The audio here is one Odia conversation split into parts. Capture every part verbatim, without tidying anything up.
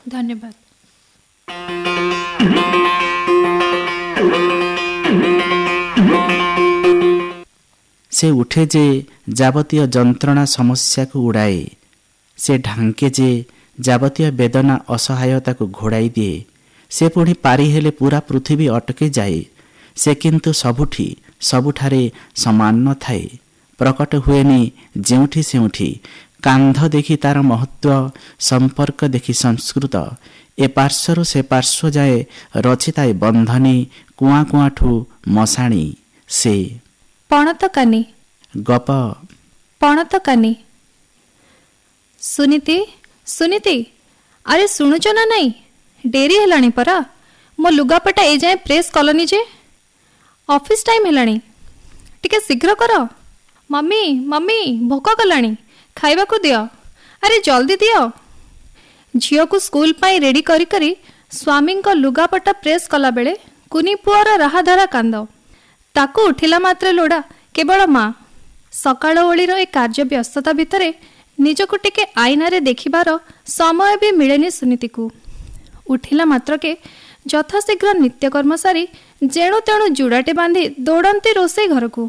ଧନ୍ୟବାଦ। ସେ ଉଠେ ଯେ ଯାବତୀୟ ଯନ୍ତ୍ରଣା ସମସ୍ୟାକୁ ଉଡ଼ାଏ, ସେ ଢାଙ୍କେ ଯେ ଯାବତୀୟ ବେଦନା ଅସହାୟତାକୁ ଘୋଡ଼ାଇ ଦିଏ। ସେ ପୁଣି ପାରି ହେଲେ ପୁରା ପୃଥିବୀ ଅଟକି ଯାଏ। ସେ କିନ୍ତୁ ସବୁଠି ସବୁଠାରେ ସମାନ ନଥାଏ, ପ୍ରକଟ ହୁଏନି ଯେଉଁଠି ସେଉଠି। କାନ୍ଧ ଦେଖି ତାର ମହତ୍ଵ, ସମ୍ପର୍କ ଦେଖି ସଂସ୍କୃତ। ଏ ପାର୍ଶ୍ୱରୁ ସେ ପାର୍ଶ୍ୱ ଯାଏ ରଚିତାଏ ବନ୍ଧନୀ, କୁଆଁ କୁଆଁଠୁ ମଶାଣି। ସେ ପଣତ କାନି ଗପ। ପଣତ କାନି। ସୁନୀତି, ସୁନୀତି, ଆରେ ଶୁଣୁଛ ନା ନାଇଁ? ଡେରି ହେଲାଣି ପରା। ମୋ ଲୁଗାପଟା ଏ ଯାଏଁ ପ୍ରେସ୍ କଲନି ଯେ? ଅଫିସ୍ ଟାଇମ୍ ହେଲାଣି, ଟିକେ ଶୀଘ୍ର କର। ମମି, ମମି, ଭୋକ କଲାଣି, ଖାଇବାକୁ ଦିଅ। ଆରେ ଜଲ୍ଦି ଦିଅ। ଝିଅକୁ ସ୍କୁଲ ପାଇଁ ରେଡ଼ି କରି କରି ସ୍ୱାମୀଙ୍କ ଲୁଗାପଟା ପ୍ରେସ୍ କଲାବେଳେ କୁନି ପୁଅର ରାହାଧାରା କାନ୍ଦ। ତାକୁ ଉଠିଲା ମାତ୍ରେ ଲୋଡ଼ା କେବଳ ମା। ସକାଳ ଓଳିର ଏ କାର୍ଯ୍ୟ ବ୍ୟସ୍ତତା ଭିତରେ ନିଜକୁ ଟିକେ ଆଇନାରେ ଦେଖିବାର ସମୟ ବି ମିଳେନି ସୁନୀତିକୁ। ଉଠିଲା ମାତ୍ରକେ ଯଥାଶୀଘ୍ର ନିତ୍ୟକର୍ମ ସାରି ଯେଣୁ ତେଣୁ ଜୁଡ଼ାଟେ ବାନ୍ଧି ଦୌଡ଼ନ୍ତି ରୋଷେଇ ଘରକୁ।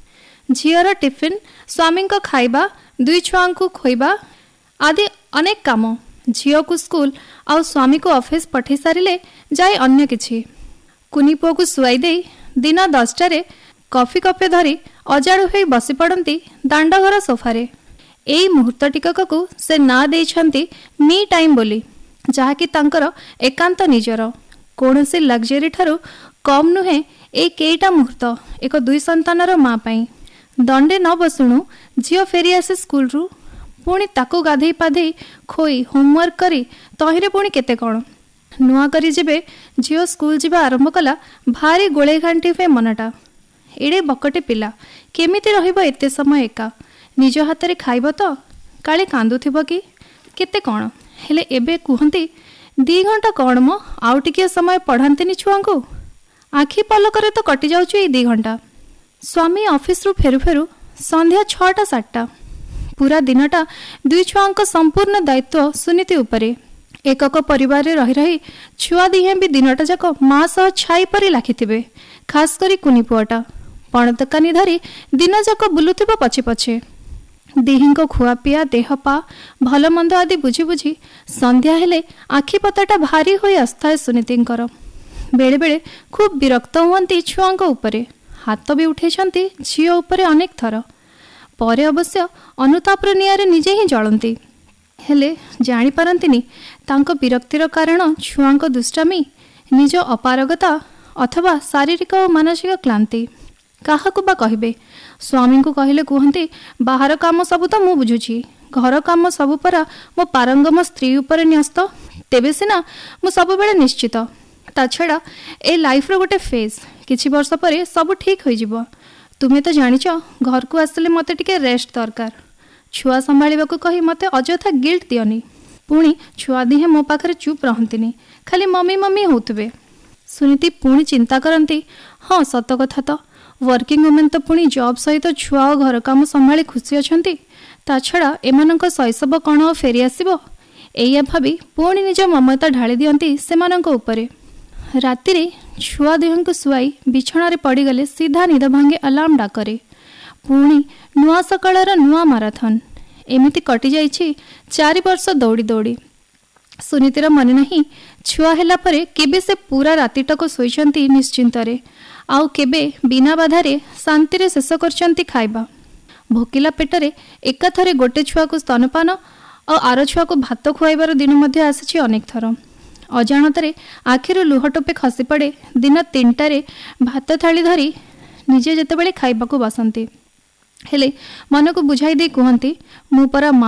ଝିଅର ଟିଫିନ୍, ସ୍ୱାମୀଙ୍କ ଖାଇବା, ଦୁଇ ଛୁଆଙ୍କୁ ଖୋଇବା ଆଦି ଅନେକ କାମ। ଝିଅକୁ ସ୍କୁଲ ଆଉ ସ୍ୱାମୀକୁ ଅଫିସ୍ ପଠାଇ ସାରିଲେ ଯାଏ ଅନ୍ୟ କିଛି। କୁନି ପୁଅକୁ ଶୁଆଇ ଦେଇ ଦିନ ଦଶଟାରେ କଫି କପେ ଧରି ଅଜାଡ଼ୁ ହୋଇ ବସି ପଡ଼ନ୍ତି ଦାଣ୍ଡଘର ସୋଫାରେ। ଏଇ ମୁହୂର୍ତ୍ତ ଟିକକକୁ ସେ ନାଁ ଦେଇଛନ୍ତି ମି ଟାଇମ୍ ବୋଲି, ଯାହାକି ତାଙ୍କର ଏକାନ୍ତ ନିଜର। କୌଣସି ଲକ୍ଜରୀ ଠାରୁ କମ୍ ନୁହେଁ ଏଇ କେଇଟା ମୁହୂର୍ତ୍ତ ଏକ ଦୁଇ ସନ୍ତାନର ମା ପାଇଁ। ଦଣ୍ଡେ ନ ବସୁଣୁ ଝିଅ ଫେରି ଆସେ ସ୍କୁଲରୁ। ପୁଣି ତାକୁ ଗାଧେଇ ପାଧେଇ ଖୋଇ ହୋମୱାର୍କ କରି ତହିଁରେ ପୁଣି କେତେ କ'ଣ। ନୂଆ କରି ଯେବେ ଝିଅ ସ୍କୁଲ ଯିବା ଆରମ୍ଭ କଲା, ଭାରି ଗୋଳେଇ ଘାଣ୍ଟି ହୁଏ ମନଟା। ଏଡ଼େ ବକଟେ ପିଲା କେମିତି ରହିବ ଏତେ ସମୟ ଏକା? ନିଜ ହାତରେ ଖାଇବ ତ? କାଳେ କାନ୍ଦୁଥିବ କି କେତେ କ'ଣ। ହେଲେ ଏବେ କୁହନ୍ତି ଦି ଘଣ୍ଟା କ'ଣ ମ, ଆଉ ଟିକିଏ ସମୟ ପଢ଼ାନ୍ତିନି ଛୁଆଙ୍କୁ? ଆଖି ପଲକରେ ତ କଟିଯାଉଛି ଏଇ ଦି ଘଣ୍ଟା। ସ୍ୱାମୀ ଅଫିସରୁ ଫେରୁ ଫେରୁ ସନ୍ଧ୍ୟା ଛଅଟା ସାତଟା। ପୁରା ଦିନଟା ଦୁଇ ଛୁଆଙ୍କ ସମ୍ପୂର୍ଣ୍ଣ ଦାୟିତ୍ୱ ସୁନୀତି ଉପରେ। ଏକକ ପରିବାରରେ ରହି ରହି ଛୁଆ ଦିହେଁ ବି ଦିନଟା ଯାକ ମା ସହ ଛାଇ ପରି ଲାଖିଥିବେ। ଖାସ୍ କରି କୁନି ପୁଅଟା ପଣତକାନି ଧରି ଦିନଯାକ ବୁଲୁଥିବ ପଛେ ପଛେ। ଦିହିଙ୍କ ଖୁଆପିଆ, ଦେହପା, ଭଲ ମନ୍ଦ ଆଦି ବୁଝି ବୁଝି ସନ୍ଧ୍ୟା ହେଲେ ଆଖିପତାଟା ଭାରି ହୋଇ ଆସୁଥାଏ ସୁନୀତିଙ୍କର। ବେଳେବେଳେ ଖୁବ୍ ବିରକ୍ତ ହୁଅନ୍ତି ଛୁଆଙ୍କ ଉପରେ। ହାତ ବି ଉଠେଇଛନ୍ତି ଝିଅ ଉପରେ ଅନେକ ଥର। ପରେ ଅବଶ୍ୟ ଅନୁତାପର ନିଆଁରେ ନିଜେ ହିଁ ଜଳନ୍ତି। ହେଲେ ଜାଣିପାରନ୍ତିନି ତାଙ୍କ ବିରକ୍ତିର କାରଣ ଛୁଆଙ୍କ ଦୁଷ୍ଟାମି, ନିଜ ଅପାରଗତା ଅଥବା ଶାରୀରିକ ଓ ମାନସିକ କ୍ଳାନ୍ତି। କାହାକୁ ବା କହିବେ? ସ୍ୱାମୀଙ୍କୁ କହିଲେ କୁହନ୍ତି ବାହାର କାମ ସବୁ ତ ମୁଁ ବୁଝୁଛି, ଘର କାମ ସବୁ ପରା ମୋ ପାରଙ୍ଗମ ସ୍ତ୍ରୀ ଉପରେ ନ୍ୟସ୍ତ। ତେବେ ସିନା ମୁଁ ସବୁବେଳେ ନିଶ୍ଚିତ। ତା ଛଡ଼ା ଏ ଲାଇଫ୍ର ଗୋଟେ ଫେଜ୍, କିଛି ବର୍ଷ ପରେ ସବୁ ଠିକ୍ ହୋଇଯିବ। ତୁମେ ତ ଜାଣିଛ ଘରକୁ ଆସିଲେ ମୋତେ ଟିକେ ରେଷ୍ଟ ଦରକାର। ଛୁଆ ସମ୍ଭାଳିବାକୁ କହି ମୋତେ ଅଯଥା ଗିଲ୍ଟ ଦିଅନି। ପୁଣି ଛୁଆ ଦିହେଁ ମୋ ପାଖରେ ଚୁପ୍ ରହନ୍ତିନି, ଖାଲି ମମି ମମି ହେଉଥିବେ। ସୁନୀତି ପୁଣି ଚିନ୍ତା କରନ୍ତି, ହଁ ସତ କଥା ତ, ୱାର୍କିଂ ଓମେନ୍ ତ ପୁଣି ଜବ୍ ସହିତ ଛୁଆ ଓ ଘର କାମ ସମ୍ଭାଳି ଖୁସି ଅଛନ୍ତି। ତା ଛଡ଼ା ଏମାନଙ୍କ ଶୈଶବ କ'ଣ ଆଉ ଫେରିଆସିବ? ଏଇଆ ଭାବି ପୁଣି ନିଜ ମମତା ଢାଳି ଦିଅନ୍ତି ସେମାନଙ୍କ ଉପରେ। ରାତିରେ ଛୁଆ ଦୁହିଁଙ୍କୁ ଶୁଆଇ ବିଛଣାରେ ପଡ଼ିଗଲେ ସିଧା ନିଦ ଭାଙ୍ଗେ ଆଲାର୍ମ ଡାକରେ। ପୁଣି ନୂଆ ସକାଳର ନୂଆ ମାରାଥନ୍। ଏମିତି କଟିଯାଇଛି ଚାରି ବର୍ଷ ଦୌଡ଼ି ଦୌଡ଼ି। ସୁନୀତିର ମନେ ନାହିଁ ଛୁଆ ହେଲା ପରେ କେବେ ସେ ପୁରା ରାତିଟାକୁ ଶୋଇଛନ୍ତି ନିଶ୍ଚିନ୍ତରେ, ଆଉ କେବେ ବିନା ବାଧାରେ ଶାନ୍ତିରେ ଶେଷ କରିଛନ୍ତି ଖାଇବା। ଭୋକିଲା ପେଟରେ ଏକାଥରେ ଗୋଟେ ଛୁଆକୁ ସ୍ତନପାନ ଆଉ ଆର ଛୁଆକୁ ଭାତ ଖୁଆଇବାର ଦିନ ମଧ୍ୟ ଆସିଛି ଅନେକ ଥର। ଅଜାଣତରେ ଆଖିରୁ ଲୁହ ଟୋପେ ଖସି ପଡ଼େ ଦିନ ତିନିଟାରେ ଭାତ ଥାଳି ଧରି ନିଜେ ଯେତେବେଳେ ଖାଇବାକୁ ବସନ୍ତି। ହେଲେ ମନକୁ ବୁଝାଇ ଦେଇ କୁହନ୍ତି ମୁଁ ପରା ମା।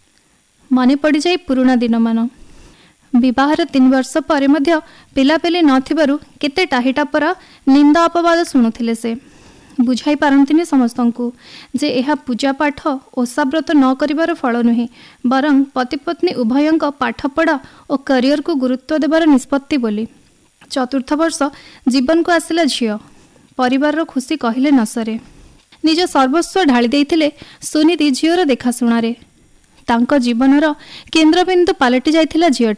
ମନେ ପଡ଼ିଯାଏ ପୁରୁଣା ଦିନମାନ। ବିବାହର ତିନି ବର୍ଷ ପରେ ମଧ୍ୟ ପିଲାପିଲି ନଥିବାରୁ କେତେ ଟାହିଟା ପରା ନିନ୍ଦା ଅପବାଦ ଶୁଣୁଥିଲେ ସେ। ବୁଝାଇ ପାରନ୍ତିନି ସମସ୍ତଙ୍କୁ ଯେ ଏହା ପୂଜାପାଠ ଓଷାବ୍ରତ ନ କରିବାର ଫଳ ନୁହେଁ, ବରଂ ପତିପତ୍ନୀ ଉଭୟଙ୍କ ପାଠପଢ଼ା ଓ କ୍ୟାରିୟରକୁ ଗୁରୁତ୍ୱ ଦେବାର ନିଷ୍ପତ୍ତି ବୋଲି। ଚତୁର୍ଥ ବର୍ଷ ଜୀବନକୁ ଆସିଲା ଝିଅ। ପରିବାରର ଖୁସି କହିଲେ ନ ସରେ। ନିଜ ସର୍ବସ୍ୱ ଢାଳି ଦେଇଥିଲେ ସୁନୀତି ଝିଅର ଦେଖାଶୁଣାରେ। ତାଙ୍କ ଜୀବନର କେନ୍ଦ୍ରବିନ୍ଦୁ ପାଲଟି ଯାଇଥିଲା ଝିଅଟି।